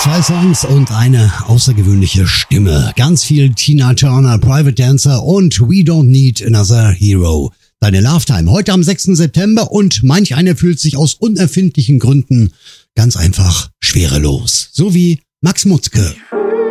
2 Songs und eine außergewöhnliche Stimme. Ganz viel Tina Turner, Private Dancer und We Don't Need Another Hero. Deine Love Time heute am 6. September und manch einer fühlt sich aus unerfindlichen Gründen ganz einfach schwerelos. So wie Max Mutzke.